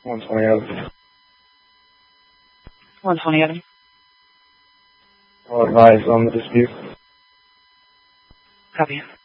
120 Avenue. 120 Avenue. I'll advise on the dispute. Copy.